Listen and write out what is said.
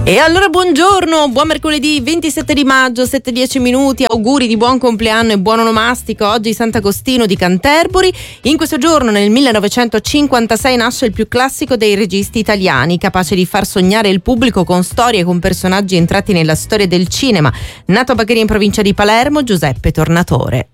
E allora buongiorno, buon mercoledì 27 di maggio, 7:10 minuti, auguri di buon compleanno e buon onomastico. Oggi Sant'Agostino di Canterbury. In questo giorno, nel 1956, nasce il più classico dei registi italiani, capace di far sognare il pubblico con storie e con personaggi entrati nella storia del cinema. Nato a Bagheria in provincia di Palermo, Giuseppe Tornatore.